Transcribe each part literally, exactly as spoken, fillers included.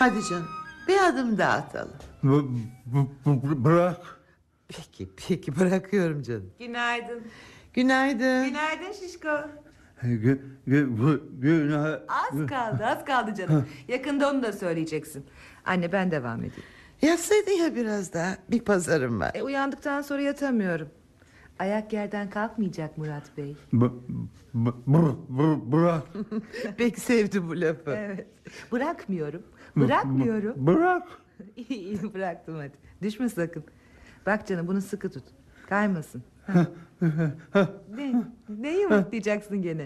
Hadi canım, bir adım daha atalım. B- b- b- bırak. Peki, peki bırakıyorum canım. Günaydın. Günaydın. Günaydın Şişko. Gü- gü- bu- günah- Az kaldı, az kaldı canım. Yakında onu da söyleyeceksin. Anne ben devam edeyim. Yatsaydın ya biraz daha. Bir pazarım var. E, uyandıktan sonra yatamıyorum. Ayak yerden kalkmayacak Murat Bey. B- b- b- b- bırak. Pek sevdi bu lafı. Evet. Bırakmıyorum. Bırakmıyorum. Bırak. İyi iyi bıraktım hadi. Düşme sakın. Bak canım bunu sıkı tut. Kaymasın. ne? Ne yumurtlayacaksın gene?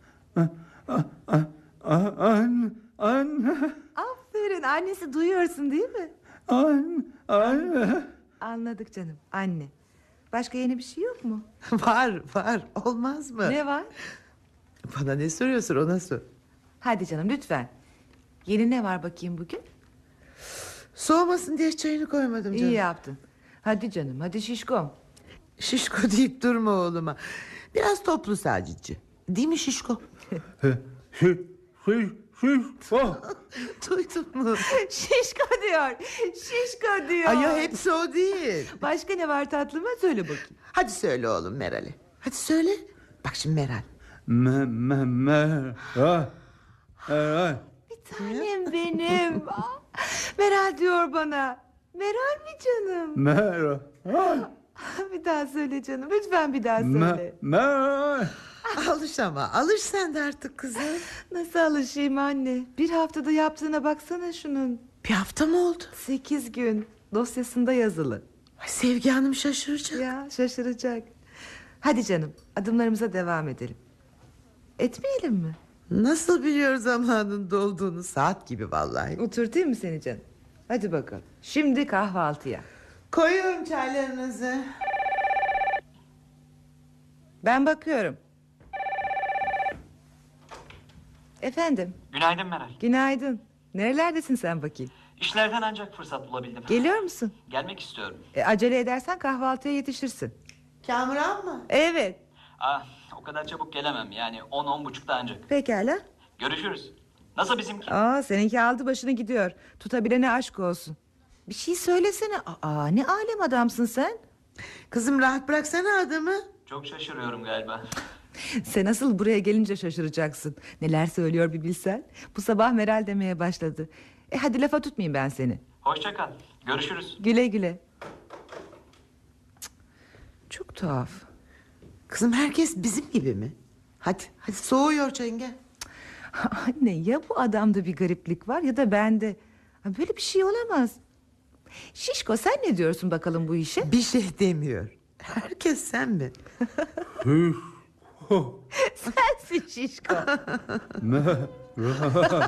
An, an, Aferin annesi duyuyorsun değil mi? an, an. Anladık canım anne. Başka yeni bir şey yok mu? Var, var. Olmaz mı? Ne var? Bana ne soruyorsun, ona sor. Hadi canım lütfen. Yeni ne var bakayım bugün? Soğumasın diye çayını koymadım canım. İyi yaptın. Hadi canım hadi şişkom. Şişko deyip durma oğluma. Biraz toplu sadece. Değil mi Şişko? Şiş, şiş, şiş. Oh. Duydun mu? Şişko diyor. Şişko diyor. Ay ya, hepsi o değil. Başka ne var tatlıma söyle bakayım. Hadi söyle oğlum Meral'e. Hadi söyle. Bak şimdi Meral. Me, me, me. Ah. Ah. Bir tanem benim. Ah, Meral diyor bana. Meral mi canım? Mer. Ah. Bir daha söyle canım. Lütfen bir daha Me, söyle. mer. Alış ama. Alış sen de artık kızım. Nasıl alışayım anne? Bir haftada yaptığına baksana şunun. Bir hafta mı oldu? Sekiz gün. Dosyasında yazılı. Ay, Sevgi Hanım şaşıracak. Ya şaşıracak. Hadi canım adımlarımıza devam edelim. Etmeyelim mi? Nasıl biliyor zamanın dolduğunu? Saat gibi vallahi. Oturtayım mı seni canım? Hadi bakalım. Şimdi kahvaltıya. Koyuyorum çaylarınızı. Ben bakıyorum. Efendim. Günaydın Meral. Günaydın. Nerelerdesin sen bakayım? İşlerden ancak fırsat bulabildim. Geliyor musun? Gelmek istiyorum. E, acele edersen kahvaltıya yetişirsin. Kamuran mı? Evet. Ah, o kadar çabuk gelemem. Yani on on buçukta ancak. Pekala. Görüşürüz. Nasıl bizimki? Aa, seninki aldı başını gidiyor. Tutabilene aşk olsun. Bir şey söylesene. Aa, ne alem adamsın sen. Kızım rahat bıraksana adamı. Çok şaşırıyorum galiba. Sen asıl buraya gelince şaşıracaksın. Neler söylüyor bir bilsen. Bu sabah Meral demeye başladı. E hadi lafa tutmayayım ben seni. Hoşça kal. Görüşürüz. Güle güle. Cık, çok tuhaf. Kızım herkes bizim gibi mi? Hadi hadi soğuyor çayın gel. Anne ya bu adamda bir gariplik var ya da bende. Ha, böyle bir şey olamaz. Şişko sen ne diyorsun bakalım bu işe? Bir şey demiyor. Herkes sen mi? Şiş. Oh. Sensin Şişko. Me, ra.